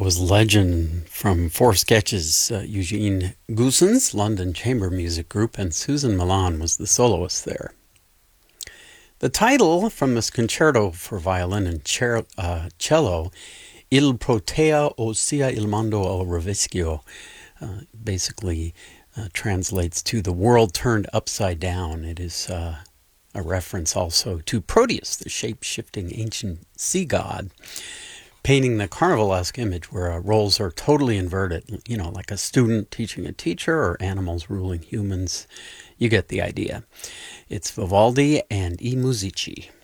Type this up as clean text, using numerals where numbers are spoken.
Was Legend from Four Sketches, Eugene Goossens, London Chamber Music Group, and Susan Milan was the soloist there. The title from this concerto for violin and cello, Il Protea, ossia il mondo al rovescio, basically translates to The World Turned Upside Down. It is a reference also to Proteus, the shape-shifting ancient sea god, painting the carnivalesque image where roles are totally inverted, like a student teaching a teacher or animals ruling humans. You get the idea. It's Vivaldi and I Musici.